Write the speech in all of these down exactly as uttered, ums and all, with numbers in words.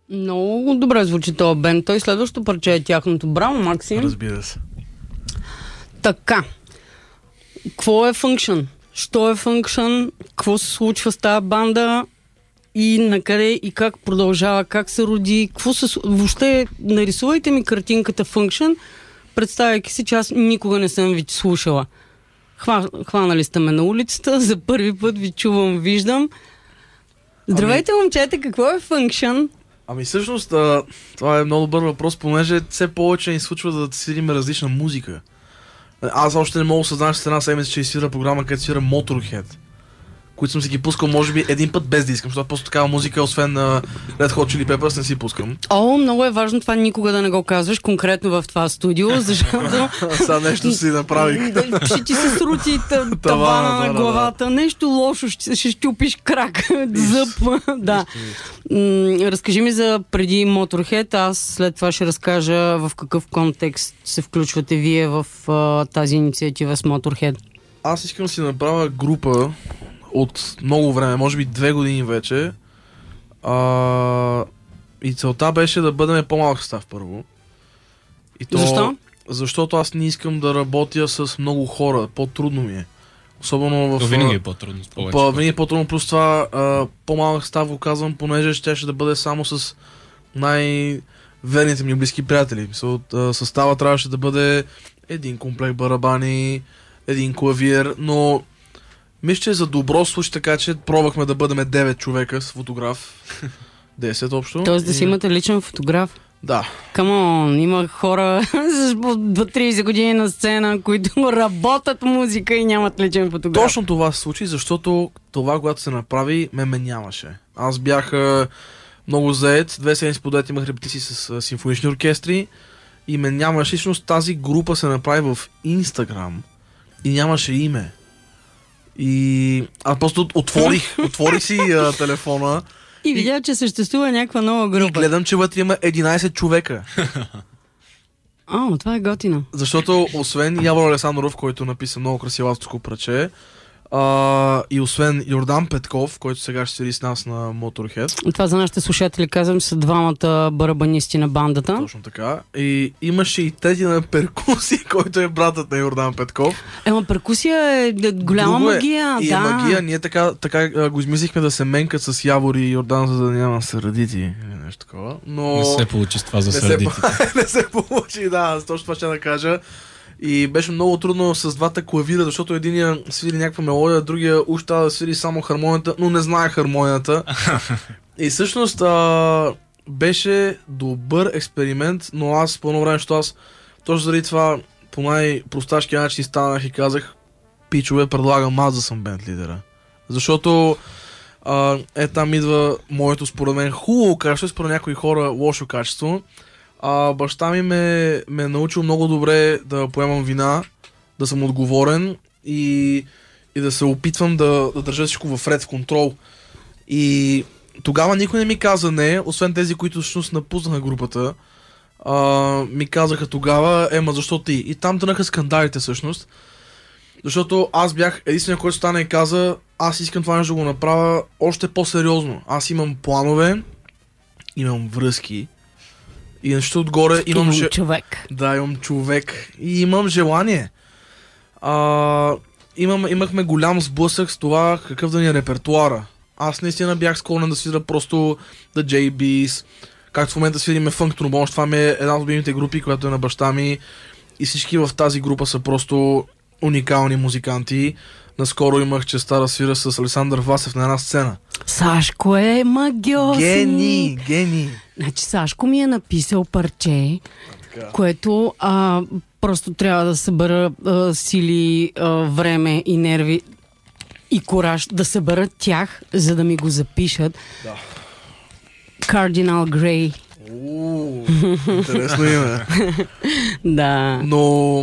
Много добре звучи този бенд. Той следващото парче е тяхното. Браво, Максим. Разбира се. Така. Какво е Function? Що е Function? Какво се случва с тази банда? И накъде и как продължава? Как се роди? Какво се... Въобще нарисувайте ми картинката Function, представяйки си, че аз никога не съм ви слушала. Хва... Хванали сте ме на улицата, за първи път ви чувам, виждам. Здравейте, ами... момчета, какво е Function? Ами всъщност, а, това е много добър въпрос, понеже все повече ни случва да свирим различна музика. Аз още не мога да съзнавам, че с една седмица ще изсвира програма, където свира Motorhead, които съм си ги пускал може би един път без да искам, защото просто такава музика, освен на Red Hot Chili Peppers, не си пускам. О, много е важно това никога да не го казваш конкретно в това студио, защото... Сега нещо си направих. Ще ти се срути тавана на главата, нещо лошо, ще, ще щупиш крак, зъб, да. Разкажи ми за преди Motorhead, аз след това ще разкажа в какъв контекст се включвате вие в тази инициатива с Motorhead. Аз искам да си направя група от много време, може би две години вече. А, и целта беше да бъдем по-малък състав първо. И то, Защо? Защото аз не искам да работя с много хора. По-трудно ми е. Особено в... То винаги е по-трудно с повече. По, винаги е по-трудно, плюс това а, по-малък състав го казвам, понеже ще, ще да бъде само с най-верните ми близки приятели. Състава трябваше да бъде един комплект барабани, един клавиер, но мисля, че за добро случай така, че пробвахме да бъдем девет човека с фотограф. десет общо. Тоест да си и... имате личен фотограф? Да. Камон, има хора с до трийсет години на сцена, които работят музика и нямат личен фотограф. Точно това се случи, защото това, когато се направи, ме ме нямаше. Аз бях много заед, две седмици подет имах репетиции с симфонични оркестри и ме нямаше. Всъщност тази група се направи в Инстаграм и нямаше име. И аз просто отворих, отворих си а, телефона и видя, и... че съществува някаква нова група. И гледам, че вътре има единайсет човека. О, това е готино. Защото освен Явор Александров, който написа много красиво авторско парче, а, и освен Йордан Петков, който сега ще свири с нас на Motorhead. Това за нашите слушатели казвам, че са двамата барабанисти на бандата. Точно така. И имаше и трети на перкусия, който е братът на Йордан Петков. Ема перкусия е голяма Друго е. магия. И да. е магия. Ние така, така го измислихме да се менкат с Явор и Йордан, за да няма сърдити или нещо такова. Но... Не се получи с това за сърдитите. Не се получи, да, точно това ще да кажа. И беше много трудно с двата клавира, защото единия свири някаква мелодия, другия уж трябва да свири само хармонията, но не знае хармонията. И всъщност а, беше добър експеримент, но аз по едно време, защото аз точно заради това по най-просташкия начин станах и казах: пичове, предлагам аз да съм бенд лидера. Защото а, е там идва моето според мен хубаво качество, според някои хора лошо качество. А, баща ми ме, ме е научил много добре да поемам вина, да съм отговорен и, и да се опитвам да, да държа всичко в ред, в контрол. И тогава никой не ми каза не, освен тези, които всъщност напуснаха групата. А, ми казаха тогава: ема защо ти? И там тънаха скандалите всъщност. Защото аз бях единствения, който стана и каза: аз искам това нещо да го направя още по-сериозно. Аз имам планове, имам връзки. И нещо отгоре имам... Имам же... човек. Да, имам човек. И имам желание. А, имам, имахме голям сблъсък с това какъв да ни е репертуара. Аз наистина бях склонен да свиря просто The джей B's, както в момента свириме Funk Trombone. Това ми е една от любимите групи, която е на баща ми. И всички в тази група са просто уникални музиканти. Наскоро имах честа да свира с Александър Васев на една сцена. Сашко е магиосник. Гени, гени. Значи Сашко ми е написал парче, така, което а, просто трябва да събера а, сили, а, време и нерви и кораж да събера тях, за да ми го запишат. Да. Cardinal Grey. Уу, интересно име. Да. Но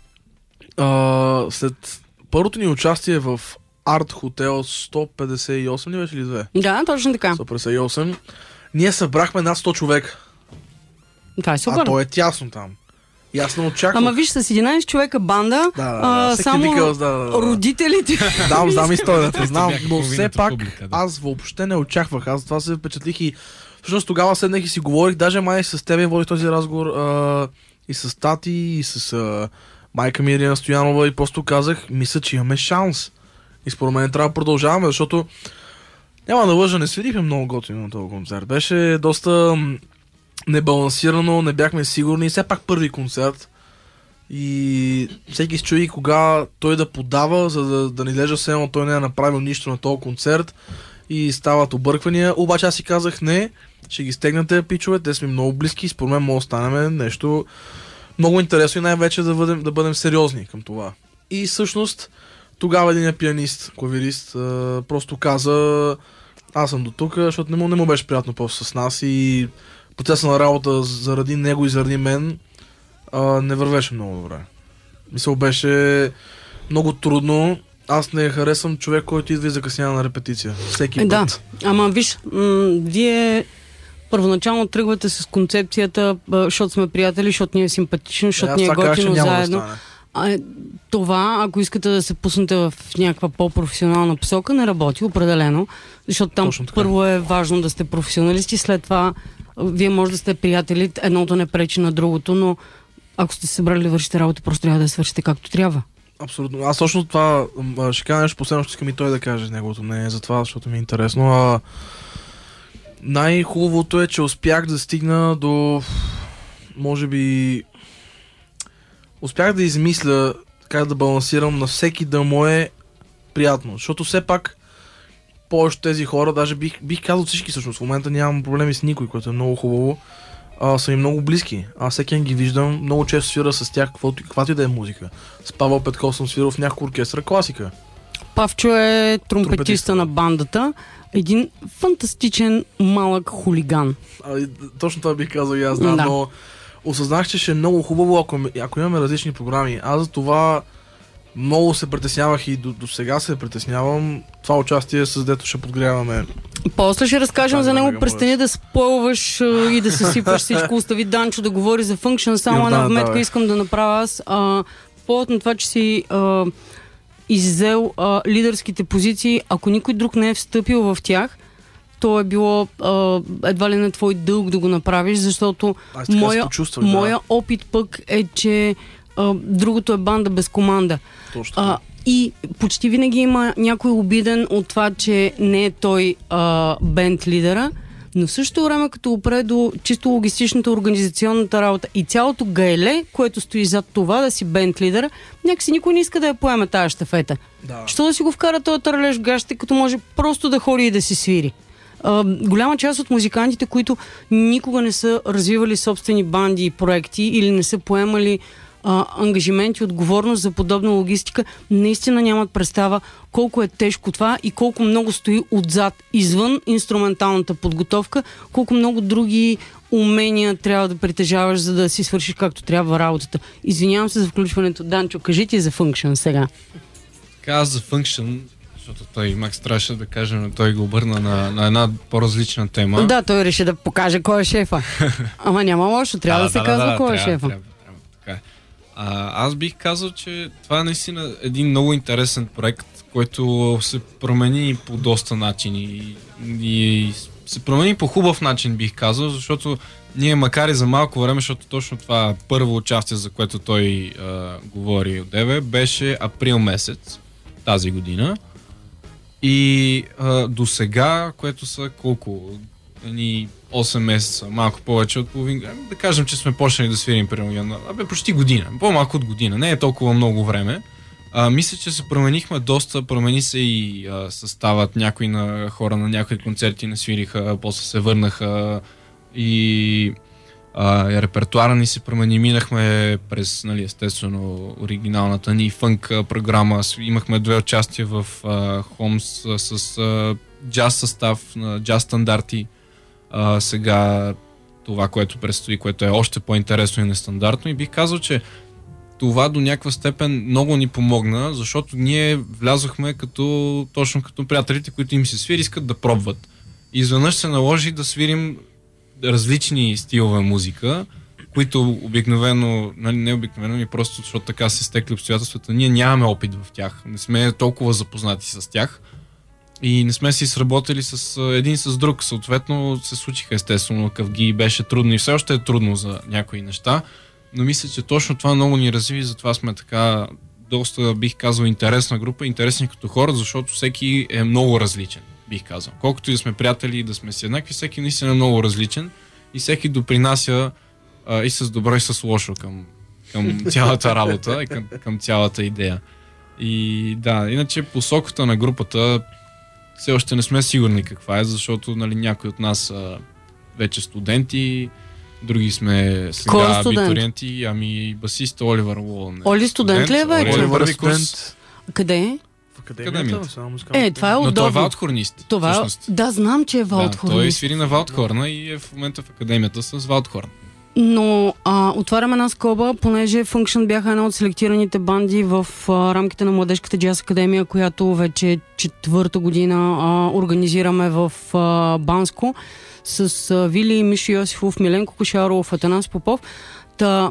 а, след първото ни участие в Арт Хотел сто петдесет и осем ли беше ли две? Да, точно така. сто петдесет и осем. Ние събрахме над сто човека. Това е супер. А то е тясно там. И аз не очаквах. Ама виж, с единайсет човека банда, Да, да, а, да, всеки само викал, да, да, да. родителите. Знам, знам историята, знам, бяха но все половината пак публика, да. аз въобще не очаквах. Аз това се впечатлих и всъщност тогава седнах и си говорих, даже май с тебе водих този разговор а, и с тати, и с а, майка ми Ирина Стоянова и просто казах, мисля, че имаме шанс. И според мен трябва да продължаваме, защото няма да лъжа, не свирихме много готино на този концерт. Беше доста м, небалансирано, не бяхме сигурни. Все пак първи концерт. И всеки се чуди кога той да подава, за да, да не изглежда все едно той не е направил нищо на този концерт. И стават обърквания. Обаче аз си казах не, ще ги стегнете пичове, те сме много близки. Според мен може да станем нещо много интересно и най-вече да бъдем, да бъдем сериозни към това. И всъщност тогава един пианист, клавирист, просто каза аз съм до тук, защото не му, не му беше приятно просто с нас и процесът на работа заради него и заради мен а, не вървеше много добре. Мисъл, беше много трудно. Аз не харесвам човек, който идва и закъснява на репетиция. Всеки Е, път. да, ама виж, м- вие първоначално тръгвате с концепцията, б- защото сме приятели, защото ни е симпатично, защото Аз ни е това казах, че готино няма да заедно. стане. А, е, това, ако искате да се пуснете в някаква по-професионална посока, не работи определено, защото там Точно така. първо е важно да сте професионалисти, след това а, вие може да сте приятели, едното не пречи на другото, но ако сте се събрали да вършите работа, просто трябва да я свършите както трябва. Абсолютно. Аз точно това м, ще кажа нещо последно, ще искам и той да каже неговото мнение за това, защото ми е интересно. А, най-хубавото е, че успях да стигна до, може би, успях да измисля как да балансирам на всеки да му е приятно. Защото все пак повече тези хора, даже бих, бих казал всички всъщност, в момента нямам проблеми с никой, което е много хубаво. А, са ми много близки. Аз всеки ден ги виждам, много често свира с тях, каквото, каквато и да е музика. С Павел Петков съм свирал в някаква оркестра класика. Павчо е тромпетиста Тромпетиста. на бандата, един фантастичен малък хулиган. А, и, точно това бих казал и аз, да, Да. но осъзнах, че ще е много хубаво, ако, ако имаме различни програми. Аз за това много се притеснявах и до, до сега се притеснявам. Това участие с дето ще подгряваме. После ще разкажем Да, за да, него, да, престани да спойваш а, и да съсипваш всичко. Остави Данчо да говори за функшн. Само Йордан, една вметка давай. искам да направя аз. А, в повод на това, че си а, иззел а, лидерските позиции, ако никой друг не е встъпил в тях, то е било а, едва ли не твой дълг да го направиш, защото Аз така се моя, почувствах, да. моя опит пък е, че а, другото е банда без команда. Точно А, така. и почти винаги има някой обиден от това, че не е той а, бенд лидера, но в същото време, като опре до чисто логистичната, организационната работа и цялото гаеле, което стои зад това да си бенд лидера, някакси никой не иска да я поеме тази щафета. Да. Що да си го вкара този търлеж в гащите, като може просто да ходи и да си свири? А, голяма част от музикантите, които никога не са развивали собствени банди и проекти или не са поемали а, ангажименти, отговорност за подобна логистика, наистина нямат представа колко е тежко това и колко много стои отзад, извън инструменталната подготовка, колко много други умения трябва да притежаваш, за да си свършиш както трябва работата. Извинявам се за включването. Данчо, кажи ти за функшн сега. Така, за Function, защото той Макс трябваше да каже, но той го обърна на, на една по-различна тема. Да, той реши да покаже кой е шефа. Ама няма лошо, трябва да, да се казва кой е трябва, шефа. Трябва, трябва, така е. А, аз бих казал, че това е наистина един много интересен проект, който се промени по доста начини и се промени по хубав начин, бих казал, защото ние, макар и за малко време, защото точно това първо участие, за което той а, говори от тебе, беше април месец тази година. И а, до сега, което са колко? Ни осем месеца, малко повече от половин. Да кажем, че сме почнали да свирим примерно януари. Абе, почти година. По-малко от година. Не е толкова много време. А, мисля, че се променихме доста. Промени се и а, съставът. Някои на хора на някои концерти не свириха, после се върнаха и а, репертуара ни се промени. Минахме през, нали, естествено, оригиналната ни фънк програма. Имахме две участия в а, Хомс а, с а, джаз състав, на джаз стандарти. А, сега това, което предстои, което е още по-интересно и нестандартно, и бих казал, че това до някаква степен много ни помогна, защото ние влязохме като, точно като приятелите, които им се свири, искат да пробват. И изведнъж се наложи да свирим различни стилове музика, които обикновено, нали, не обикновено, и просто защото така се стекли обстоятелствата, ние нямаме опит в тях, не сме толкова запознати с тях и не сме си сработили с един с друг. Съответно се случиха естествено къвги, беше трудно и все още е трудно за някои неща, но мисля, че точно това много ни разви, затова сме така доста, бих казал, интересна група, интересни като хора, защото всеки е много различен, бих казал. Колкото и да сме приятели и да сме си еднакви, всеки наистина е много различен и всеки допринася а, и с добро и с лошо към, към цялата работа и към, към цялата идея. И да, иначе посоката на групата все още не сме сигурни каква е, защото нали, някои от нас са вече студенти, други сме сега абитуриенти, ами басиста Оливър Уолън. Оли студент ли е вече? Оливър е студент. Къде е? В академията. Е, това е удобно. Но той е валдхорнист. Това... Да, знам, че е валдхорнист. Да, той свири на валдхорна и е в момента в академията с валдхорн. Но а, отварям една скоба, понеже Function бяха една от селектираните банди в а, рамките на Младежката джаз академия, която вече четвърта година а, организираме в а, Банско с а, Вили, Мишо Йосифов, Миленко Кошаров, Атанас Попов. Та,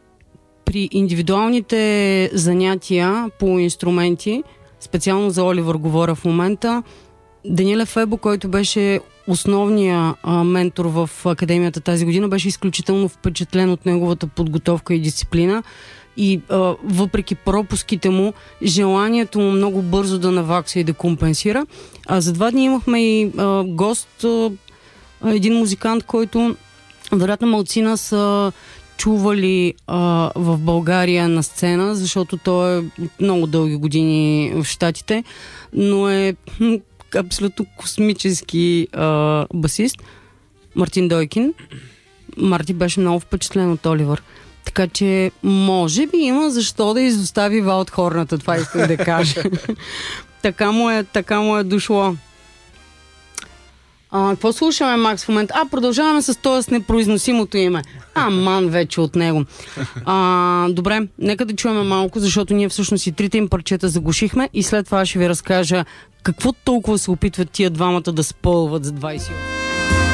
при индивидуалните занятия по инструменти, специално за Оливър говоря в момента, Даниел Фебо, който беше основния а, ментор в академията тази година, беше изключително впечатлен от неговата подготовка и дисциплина и а, въпреки пропуските му, желанието му много бързо да навакса и да компенсира. А за два дни имахме и а, гост, а, един музикант, който вероятно малцина са чували а, в България на сцена, защото той е много дълги години в Щатите, но е абсолютно космически а, басист. Мартин Дойкин. Марти беше много впечатлен от Оливър. Така че може би има защо да изостави валдхорната, това искам да кажа. така, му е, така му е дошло. А, какво слушаме, Макс, в момента? А, продължаваме с това с непроизносимото име. Аман вече от него. А, добре, нека да чуем малко, защото ние всъщност и трите им парчета заглушихме и след това ще ви разкажа какво толкова се опитват тия двамата да спълват за двайсет.